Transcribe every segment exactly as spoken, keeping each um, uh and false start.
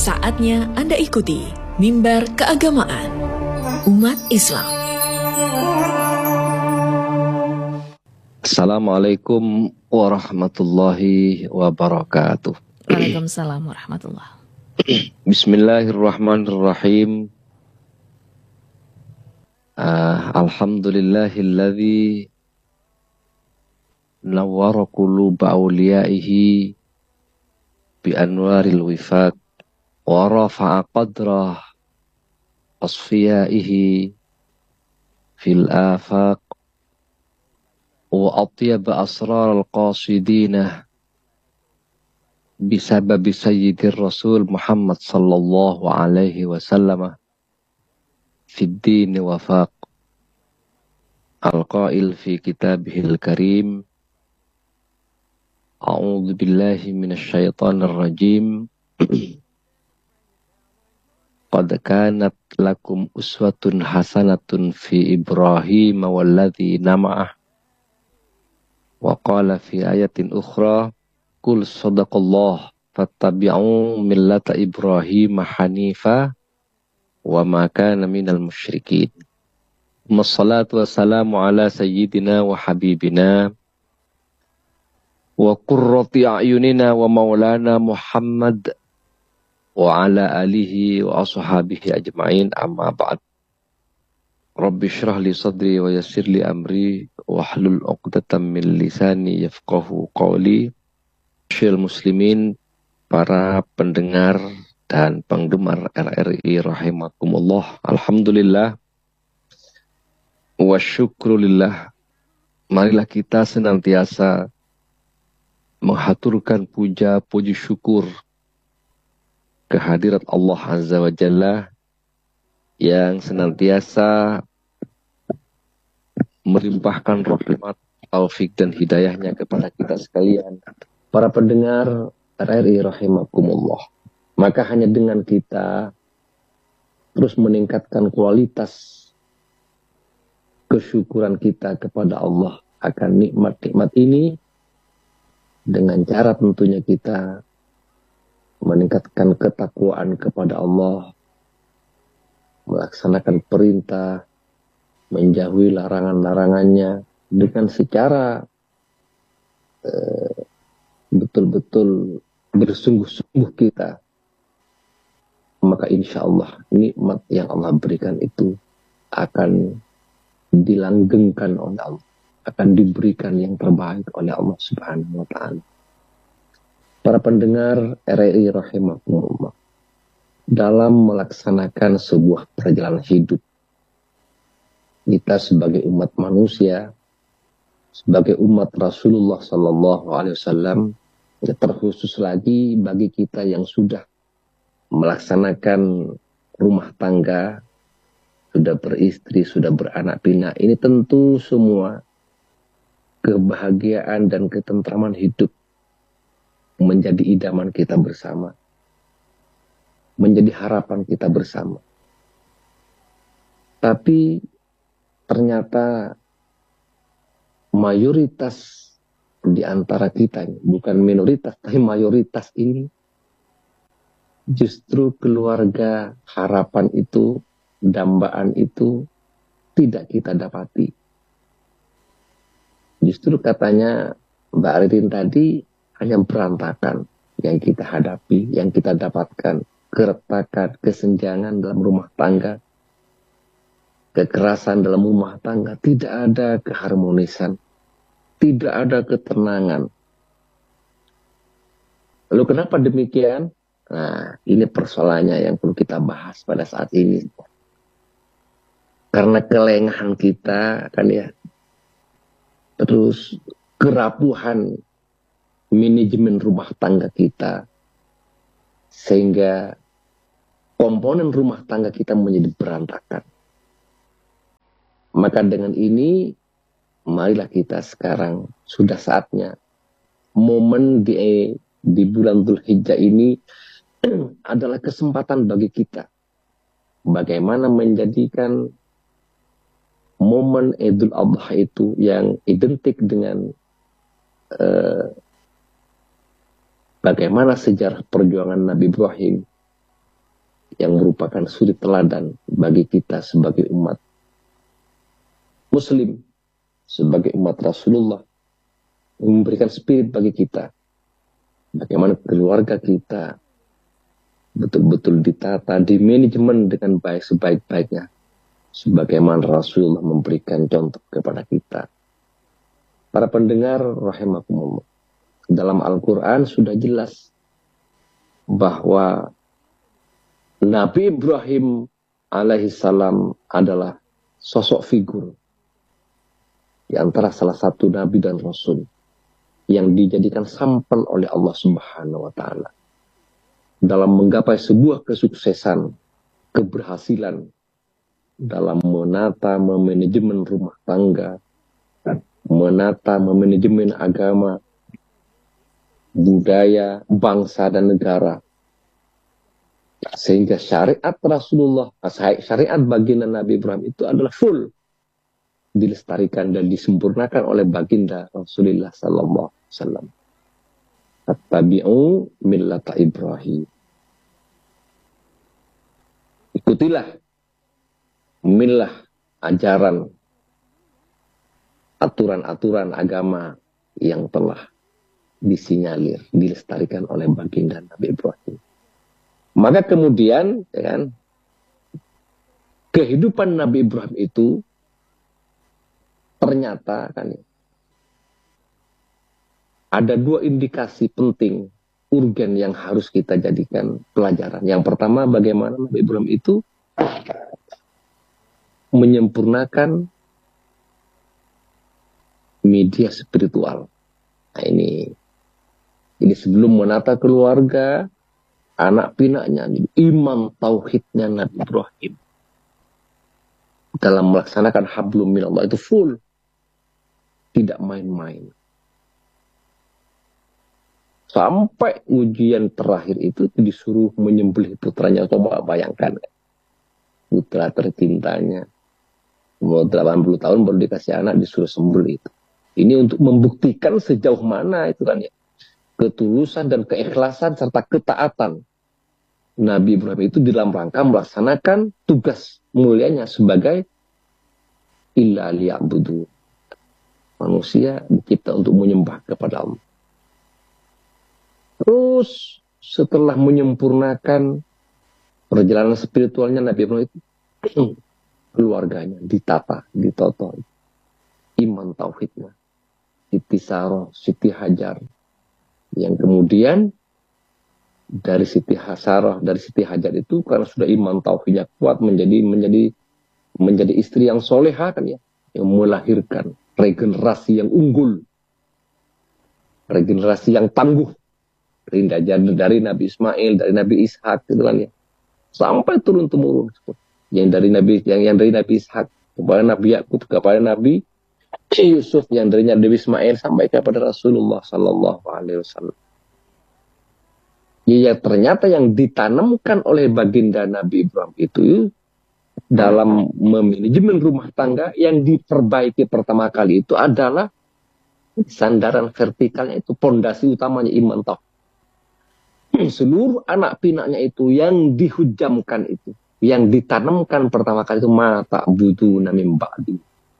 Saatnya Anda ikuti Mimbar Keagamaan Umat Islam. Assalamualaikum warahmatullahi wabarakatuh. Waalaikumsalam warahmatullahi. Bismillahirrahmanirrahim. Uh, Alhamdulillahilladzi nawwara quluba awliyaihi bi anwaril wifaq wa rafa'a qadrah asfiyaihi fil afaq wa atyaba asrar al-qasidina bisababi sayyidir rasul Muhammad sallallahu alaihi wasallam fid din wafaq al-qail fi kitabihil karim a'udzu billahi minasy syaithanir rajim qad kanat lakum uswatun hasanatun fi Ibrahim walladzina ma'ah wa qala fi ayatin ukhra qul sadaqallah fattabi'u millata Ibrahim hanifa wa ma kana minal musyrikin. Wassalatu wassalamu ala sayyidina wa habibina wa qurrati a'yunina wa maulana Muhammad wa ala alihi wa ashabihi ajma'in, amma ba'd. Rabbi syrah li sadri wa yassir li amri wa hlul uqdatam min lisani yafqahu qawli. Syil muslimin, para pendengar dan penggemar R R I rahimakumullah. Alhamdulillah wa syukrulillah. Marilah kita senantiasa menghaturkan puja puji syukur kehadirat Allah Azza wa Jalla yang senantiasa melimpahkan rahmat, taufik dan hidayahnya kepada kita sekalian, para pendengar R R I rahimakumullah. Maka hanya dengan kita terus meningkatkan kualitas kesyukuran kita kepada Allah akan nikmat-nikmat ini, dengan cara tentunya kita meningkatkan ketakwaan kepada Allah, melaksanakan perintah, menjauhi larangan-larangannya dengan secara eh, betul-betul bersungguh-sungguh kita. Maka insya Allah nikmat yang Allah berikan itu akan dilanggengkan oleh Allah, akan diberikan yang terbaik oleh Allah Subhanahu wa Ta'ala. Para pendengar R R I rahimakumullah, dalam melaksanakan sebuah perjalanan hidup, kita sebagai umat manusia, sebagai umat Rasulullah Sallallahu Alaihi Wasallam, terkhusus lagi bagi kita yang sudah melaksanakan rumah tangga, sudah beristri, sudah beranak pinak, ini tentu semua kebahagiaan dan ketentraman hidup menjadi idaman kita bersama, menjadi harapan kita bersama. Tapi ternyata mayoritas di antara kita, bukan minoritas, tapi mayoritas ini, justru keluarga harapan itu, dambaan itu tidak kita dapati. Justru katanya Mbak Aridin tadi, hanya berantakan yang kita hadapi, yang kita dapatkan. Keretakan, kesenjangan dalam rumah tangga, kekerasan dalam rumah tangga, tidak ada keharmonisan, tidak ada ketenangan. Lalu kenapa demikian? Nah, ini persoalannya yang perlu kita bahas pada saat ini. Karena kelengahan kita, kan ya, terus kerapuhan manajemen rumah tangga kita, sehingga komponen rumah tangga kita menjadi berantakan. Maka dengan ini, marilah kita sekarang, sudah saatnya, momen di, di bulan Dzulhijjah ini adalah kesempatan bagi kita. Bagaimana menjadikan momen Idul Adha itu yang identik dengan uh, bagaimana sejarah perjuangan Nabi Ibrahim yang merupakan suri teladan bagi kita sebagai umat Muslim, sebagai umat Rasulullah, memberikan spirit bagi kita. Bagaimana keluarga kita betul-betul ditata, di manajemen dengan baik sebaik-baiknya. Sebagaimana Rasulullah memberikan contoh kepada kita. Para pendengar rahimakumullah. Dalam Al-Quran sudah jelas bahwa Nabi Ibrahim alaihissalam adalah sosok figur di antara salah satu Nabi dan Rasul yang dijadikan sampel oleh Allah Subhanahu wa Ta'ala dalam menggapai sebuah kesuksesan, keberhasilan dalam menata memanajemen rumah tangga, menata memanajemen agama, budaya, bangsa dan negara. Sehingga syariat Rasulullah, syariat baginda Nabi Ibrahim itu adalah full dilestarikan dan disempurnakan oleh baginda Rasulullah sallallahu alaihi wasallam. Tattabi'u millata Ibrahim. Ikutilah millah ajaran aturan-aturan agama yang telah disinyalir, dilestarikan oleh baginda Nabi Ibrahim. Maka kemudian, ya kan, kehidupan Nabi Ibrahim itu ternyata kan ada dua indikasi penting, urgen yang harus kita jadikan pelajaran. Yang pertama, bagaimana Nabi Ibrahim itu menyempurnakan media spiritual. Nah ini, ini sebelum menata keluarga, anak pinaknya, iman tauhidnya Nabi Ibrahim dalam melaksanakan hablum minallah itu full, tidak main-main. Sampai ujian terakhir itu disuruh menyembelih putranya. Coba bayangkan, putra tercintanya umur delapan puluh tahun baru dikasih anak, disuruh sembelih itu. Ini untuk membuktikan sejauh mana itu kan ya, ketulusan dan keikhlasan serta ketaatan Nabi Ibrahim itu dalam rangka melaksanakan tugas mulianya sebagai illa liya'budu. Manusia dicipta untuk menyembah kepada Allah. Terus setelah menyempurnakan perjalanan spiritualnya Nabi Ibrahim itu, keluarganya ditata, ditoto. Iman tauhidnya, Siti Saroh, Siti Hajar, yang kemudian dari Siti Hasaroh, dari Siti Hajar itu karena sudah iman tauhidnya kuat, menjadi menjadi menjadi istri yang soleha kan ya, yang melahirkan regenerasi yang unggul, regenerasi yang tangguh dari, dari Nabi Ismail, dari Nabi Ishak gitu kan ya, sampai turun temurun yang dari Nabi yang yang dari Nabi Ishak kepada Nabi Yakub, kepada Nabi Yusuf, yang dari Nabi Ismail sampai kepada Rasulullah Sallallahu Alaihi Wasallam. Ya, ternyata yang ditanamkan oleh baginda Nabi Ibrahim itu dalam memanajemen rumah tangga yang diperbaiki pertama kali itu adalah sandaran vertikalnya, itu pondasi utamanya iman tauhid. Seluruh anak pinaknya itu yang dihujamkan itu, yang ditanamkan pertama kali itu mata budu namim ba'di.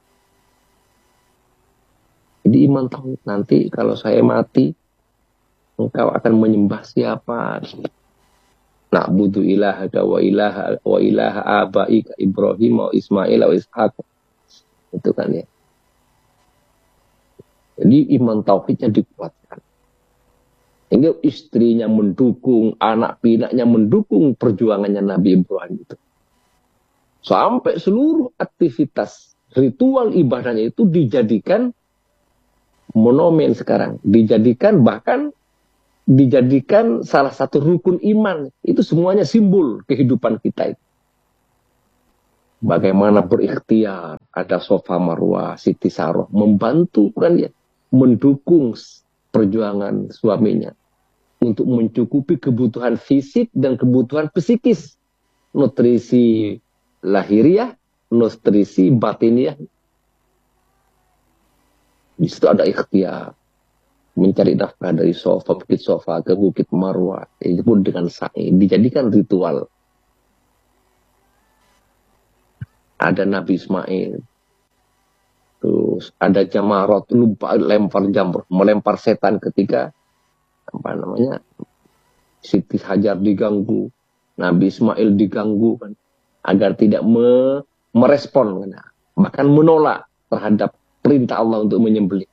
Jadi iman tauhid, nanti kalau saya mati engkau akan menyembah siapa? Na'budu ilahaka wa ilaha wa ilaha abaika Ibrahim wa Ismail wa Ishaq. Itu kan ya. Jadi iman tauhidnya dikuatkan. Hingga istrinya mendukung, anak pinaknya mendukung perjuangannya Nabi Ibrahim itu. Sampai seluruh aktivitas ritual ibadahnya itu dijadikan monumen sekarang. Dijadikan bahkan dijadikan salah satu rukun iman. Itu semuanya simbol kehidupan kita itu. Bagaimana berikhtiar, ada Sofa Marwah, Siti Saroh membantu kan ya, mendukung perjuangan suaminya untuk mencukupi kebutuhan fisik dan kebutuhan psikis, nutrisi lahiriah, nutrisi batiniah. Di situ ada ikhtiar mencari nafkah dari Sofa, Bukit Sofa ke Bukit Marwah, itu pun dengan sa'i, dijadikan ritual ada Nabi Ismail, terus ada Jamarot, lupa lempar jamur, melempar setan ketika apa namanya Siti Hajar diganggu, Nabi Ismail diganggu kan, agar tidak me, merespon kan, bahkan menolak terhadap perintah Allah untuk menyembelih.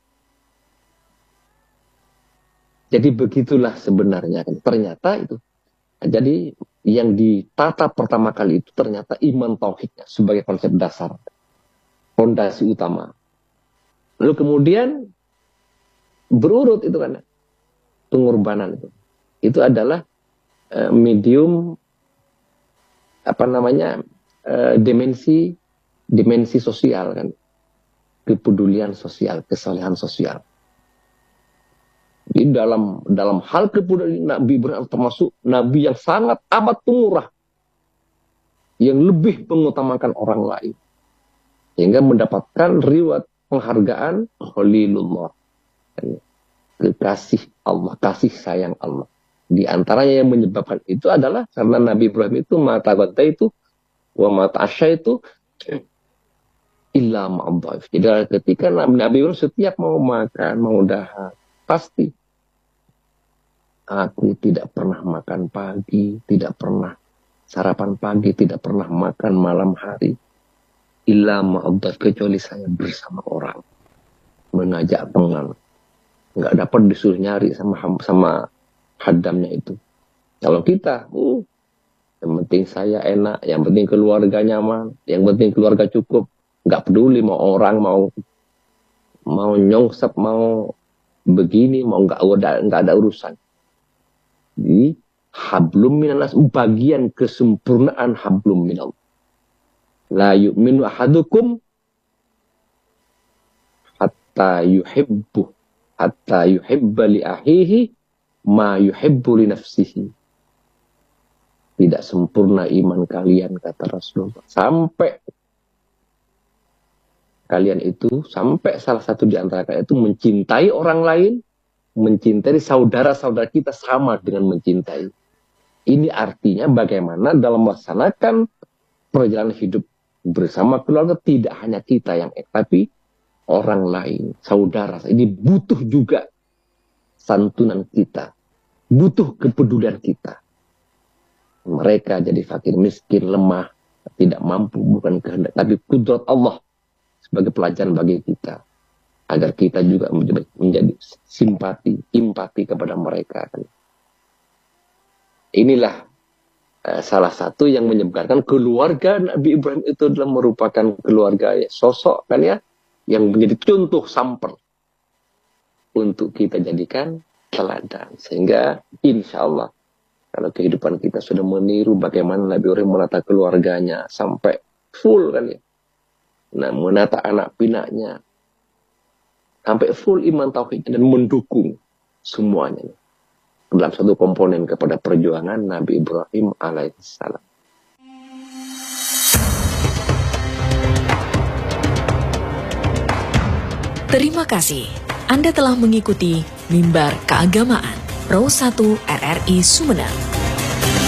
Jadi begitulah sebenarnya kan. Ternyata itu. Jadi yang ditata pertama kali itu ternyata iman tauhidnya sebagai konsep dasar, fondasi utama. Lalu kemudian berurut itu kan pengorbanan itu. Itu adalah uh, medium apa namanya uh, dimensi dimensi sosial kan, kepedulian sosial, kesalehan sosial. Di dalam dalam hal kepedulian Nabi Ibrahim termasuk Nabi yang sangat amat pemurah, yang lebih mengutamakan orang lain, sehingga mendapatkan riwayat penghargaan Khalilullah, kekasih Allah, kasih sayang Allah. Di antaranya yang menyebabkan itu adalah karena Nabi Ibrahim itu mata ganta itu, wa mata asya itu illa ma'adhaif. Jadi ketika Nabi Ibrahim setiap mau makan, mau dahar, pasti aku tidak pernah makan pagi, tidak pernah sarapan pagi, tidak pernah makan malam hari, illa ma'adhaif, kecuali saya bersama orang, mengajak pengang, nggak dapat disuruh nyari sama sama hadamnya itu. Kalau kita, uh, yang penting saya enak, yang penting keluarga nyaman, yang penting keluarga cukup, nggak peduli mau orang mau mau nyongsep, mau begini, mau nggak ada nggak ada urusan. Jadi hablum minanas, bagian kesempurnaan hablum minallah. La yu'minu ahadukum hatta yuhibbu hatta yuhibba li ahihi ma yuhibbu li nafsihi. Tidak sempurna iman kalian, kata Rasulullah, sampai kalian itu, sampai salah satu di antara kalian itu mencintai orang lain, mencintai saudara-saudara kita sama dengan mencintai. Ini artinya bagaimana dalam melaksanakan perjalanan hidup bersama keluarga, tidak hanya kita yang ek, tapi orang lain, saudara. Ini butuh juga santunan kita, butuh kepedulian kita. Mereka jadi fakir, miskin, lemah, tidak mampu, bukan kehendak, tapi kudrat Allah sebagai pelajaran bagi kita, agar kita juga menjadi, menjadi simpati, empati kepada mereka. Inilah uh, salah satu yang menyebabkan keluarga Nabi Ibrahim itu adalah merupakan keluarga ya, sosok kan ya, yang menjadi contoh sampel untuk kita jadikan teladan. Sehingga insya Allah kalau kehidupan kita sudah meniru bagaimana Nabi Ibrahim menata keluarganya sampai full kan ya, nah, menata anak pinaknya sampai full iman tauhid dan mendukung semuanya dalam satu komponen kepada perjuangan Nabi Ibrahim alaihissalam. Terima kasih Anda telah mengikuti Mimbar Keagamaan Pro satu R R I Sumeneb.